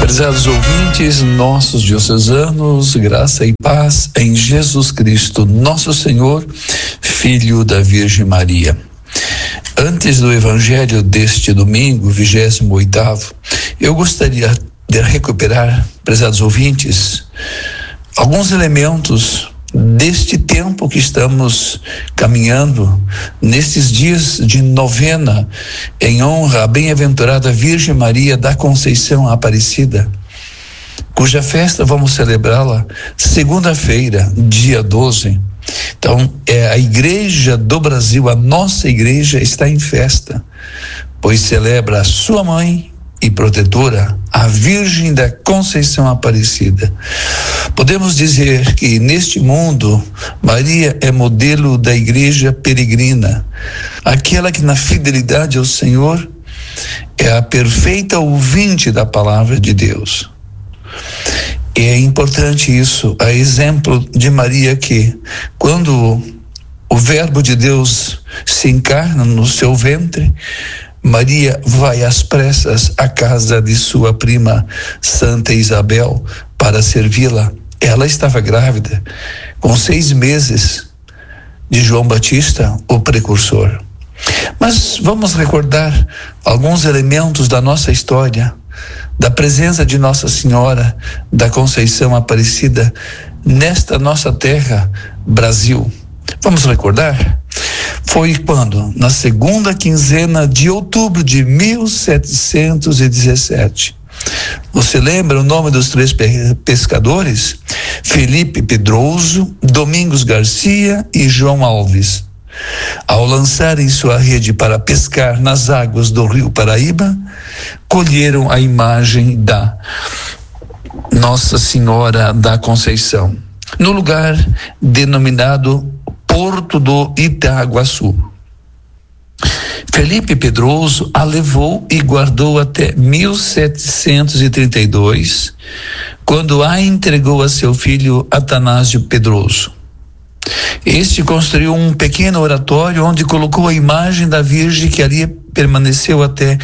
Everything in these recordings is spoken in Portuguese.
Prezados ouvintes, nossos diocesanos, graça e paz em Jesus Cristo, nosso Senhor, Filho da Virgem Maria. Antes do evangelho deste domingo, 28º, eu gostaria de recuperar, prezados ouvintes, alguns elementos deste tempo que estamos caminhando, nestes dias de novena, em honra à bem-aventurada Virgem Maria da Conceição Aparecida, cuja festa vamos celebrá-la segunda-feira, dia 12. Então, a Igreja do Brasil, a nossa Igreja está em festa, pois celebra a sua mãe e protetora, a Virgem da Conceição Aparecida. Podemos dizer que neste mundo, Maria é modelo da Igreja peregrina, aquela que na fidelidade ao Senhor é a perfeita ouvinte da palavra de Deus. E é importante isso, a exemplo de Maria, que quando o Verbo de Deus se encarna no seu ventre, Maria vai às pressas à casa de sua prima Santa Isabel para servi-la. Ela estava grávida, com 6 meses, de João Batista, o precursor. Mas vamos recordar alguns elementos da nossa história, da presença de Nossa Senhora da Conceição Aparecida nesta nossa terra, Brasil. Vamos recordar? Foi quando, na segunda quinzena de outubro de 1717, você lembra o nome dos 3 pescadores? Felipe Pedroso, Domingos Garcia e João Alves. Ao lançarem sua rede para pescar nas águas do rio Paraíba, colheram a imagem da Nossa Senhora da Conceição, no lugar denominado Porto do Itaguaçu. Felipe Pedroso a levou e guardou até 1732, quando a entregou a seu filho Atanásio Pedroso. Este construiu um pequeno oratório onde colocou a imagem da Virgem, que ali permaneceu até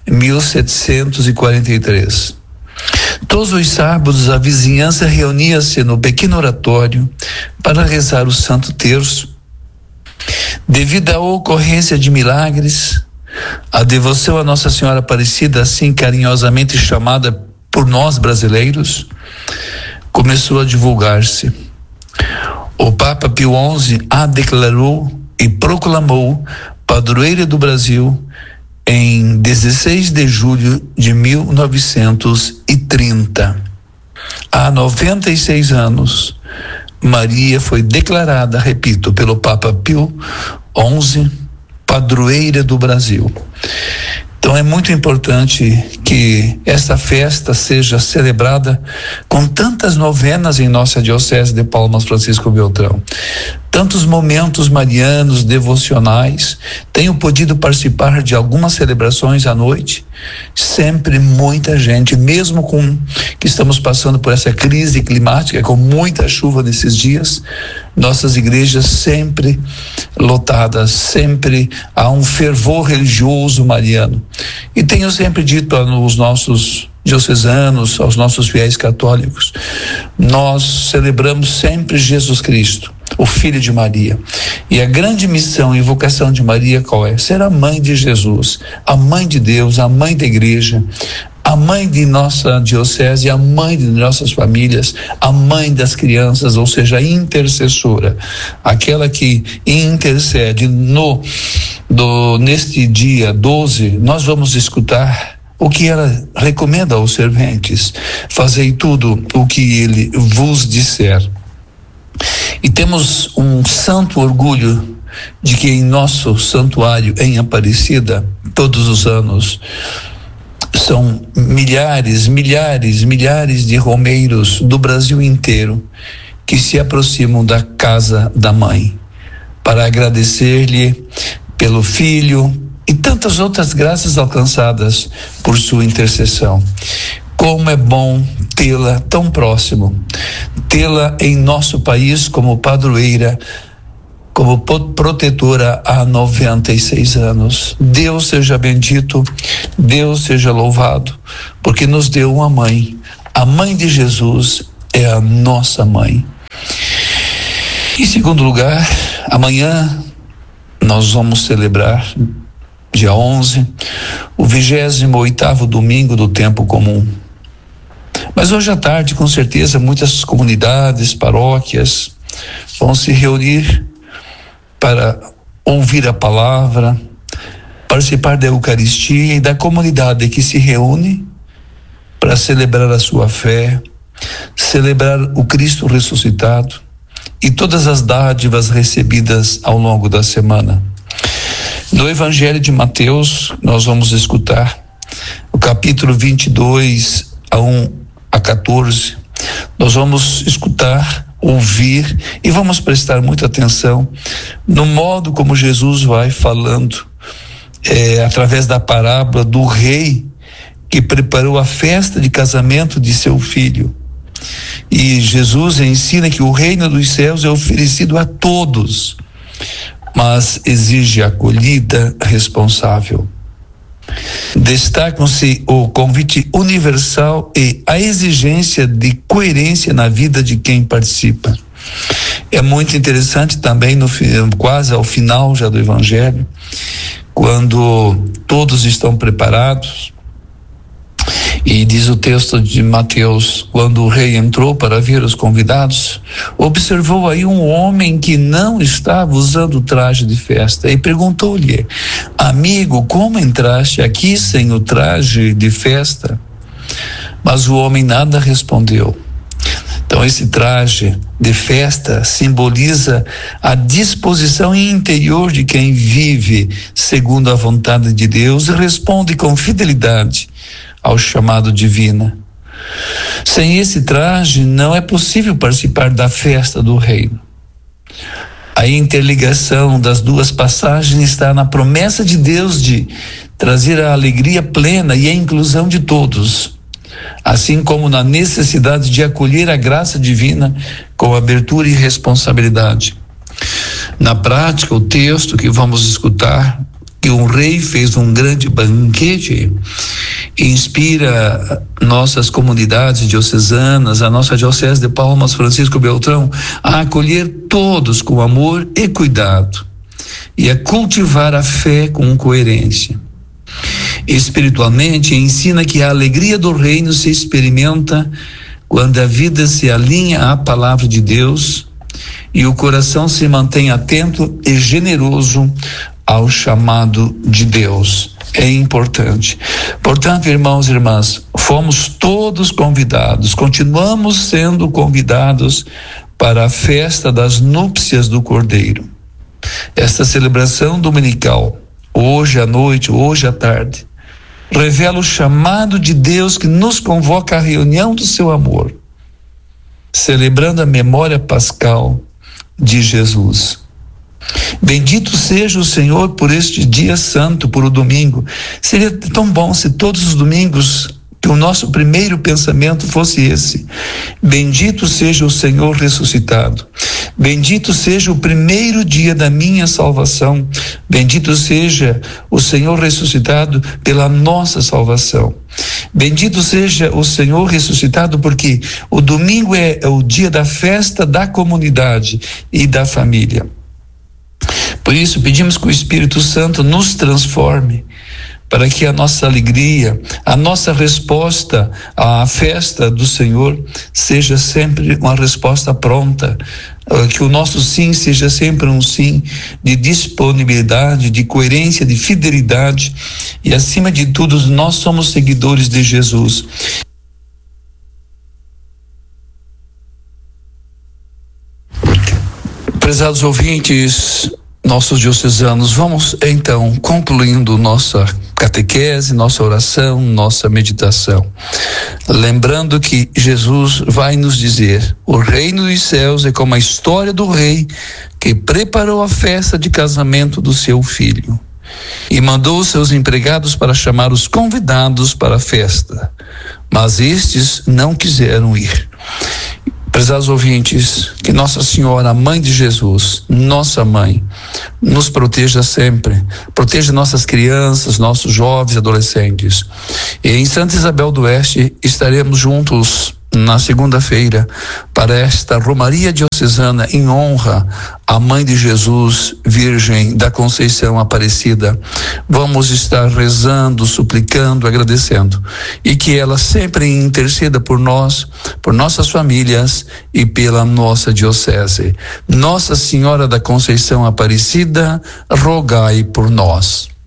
1743. Todos os sábados a vizinhança reunia-se no pequeno oratório para rezar o Santo Terço. Devido à ocorrência de milagres, a devoção a Nossa Senhora Aparecida, assim carinhosamente chamada por nós brasileiros, começou a divulgar-se. O Papa Pio XI a declarou e proclamou padroeira do Brasil em 16 de julho de 1930. Há 96 anos, Maria foi declarada, repito, pelo Papa Pio XI, padroeira do Brasil. Então é muito importante que essa festa seja celebrada com tantas novenas em nossa Diocese de Palmas Francisco Beltrão. Tantos momentos marianos, devocionais. Tenho podido participar de algumas celebrações à noite. Sempre muita gente, mesmo com que estamos passando por essa crise climática, com muita chuva nesses dias, nossas igrejas sempre lotadas, sempre há um fervor religioso mariano. E tenho sempre dito aos nossos diocesanos, aos nossos fiéis católicos, nós celebramos sempre Jesus Cristo, o Filho de Maria. E a grande missão e vocação de Maria qual é? Ser a mãe de Jesus, a mãe de Deus, a mãe da igreja, a mãe de nossa diocese, a mãe de nossas famílias, a mãe das crianças, ou seja, a intercessora, aquela que intercede. Neste dia 12, nós vamos escutar o que ela recomenda aos serventes: fazei tudo o que ele vos disser. E temos um santo orgulho de que em nosso santuário em Aparecida, todos os anos, são milhares de romeiros do Brasil inteiro que se aproximam da casa da mãe para agradecer-lhe pelo filho e tantas outras graças alcançadas por sua intercessão. Como é bom tê-la tão próximo, tê-la em nosso país como padroeira, como protetora há 96 anos. Deus seja bendito, Deus seja louvado, porque nos deu uma mãe. A mãe de Jesus é a nossa mãe. Em segundo lugar, amanhã nós vamos celebrar, dia 11, o 28º domingo do tempo comum. Mas hoje à tarde, com certeza, muitas comunidades, paróquias vão se reunir para ouvir a palavra, participar da Eucaristia e da comunidade que se reúne para celebrar a sua fé, celebrar o Cristo ressuscitado e todas as dádivas recebidas ao longo da semana. No Evangelho de Mateus, nós vamos escutar o capítulo 22, a 1 a 14. Nós vamos escutar, ouvir e vamos prestar muita atenção no modo como Jesus vai falando, através da parábola do rei que preparou a festa de casamento de seu filho. E Jesus ensina que o reino dos céus é oferecido a todos, mas exige acolhida responsável. Destacam-se o convite universal e a exigência de coerência na vida de quem participa. É muito interessante também, quase ao final já do Evangelho, quando todos estão preparados, e diz o texto de Mateus, quando o rei entrou para ver os convidados, observou aí um homem que não estava usando o traje de festa e perguntou-lhe: amigo, como entraste aqui sem o traje de festa? Mas o homem nada respondeu. Então esse traje de festa simboliza a disposição interior de quem vive segundo a vontade de Deus e responde com fidelidade ao chamado divino. Sem esse traje não é possível participar da festa do reino. A interligação das duas passagens está na promessa de Deus de trazer a alegria plena e a inclusão de todos, assim como na necessidade de acolher a graça divina com abertura e responsabilidade. Na prática, o texto que vamos escutar, que um rei fez um grande banquete, inspira nossas comunidades diocesanas, a nossa diocese de Palmas Francisco Beltrão, a acolher todos com amor e cuidado e a cultivar a fé com coerência. Espiritualmente, ensina que a alegria do reino se experimenta quando a vida se alinha à palavra de Deus e o coração se mantém atento e generoso ao chamado de Deus. É importante. Portanto, irmãos e irmãs, fomos todos convidados, continuamos sendo convidados para a festa das núpcias do Cordeiro. Esta celebração dominical, hoje à noite, hoje à tarde, revela o chamado de Deus que nos convoca à reunião do seu amor, celebrando a memória pascal de Jesus. Bendito seja o Senhor por este dia santo, por o domingo. Seria tão bom se todos os domingos que o nosso primeiro pensamento fosse esse: bendito seja o Senhor ressuscitado, bendito seja o primeiro dia da minha salvação, bendito seja o Senhor ressuscitado pela nossa salvação, bendito seja o Senhor ressuscitado porque o domingo é o dia da festa da comunidade e da família. Por isso pedimos que o Espírito Santo nos transforme, para que a nossa alegria, a nossa resposta à festa do Senhor seja sempre uma resposta pronta, que o nosso sim seja sempre um sim de disponibilidade, de coerência, de fidelidade, e acima de tudo nós somos seguidores de Jesus. Prezados ouvintes, nossos diocesanos, vamos então concluindo nossa catequese, nossa oração, nossa meditação, lembrando que Jesus vai nos dizer: o reino dos céus é como a história do rei que preparou a festa de casamento do seu filho e mandou os seus empregados para chamar os convidados para a festa, mas estes não quiseram ir. Prezados ouvintes, que Nossa Senhora, Mãe de Jesus, nossa Mãe, nos proteja sempre, proteja nossas crianças, nossos jovens e adolescentes. E em Santa Isabel do Oeste estaremos juntos na segunda-feira para esta Romaria Diocesana em honra à Mãe de Jesus, Virgem da Conceição Aparecida. Vamos estar rezando, suplicando, agradecendo, e que ela sempre interceda por nós, por nossas famílias e pela nossa diocese. Nossa Senhora da Conceição Aparecida, rogai por nós.